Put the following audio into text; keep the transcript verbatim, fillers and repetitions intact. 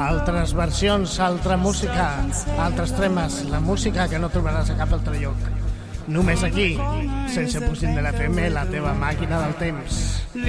altres versions, altra música, altres temes, la música que no trobaràs a cap altre lloc. Només aquí, sense Pusin de la F M, la teva màquina del temps.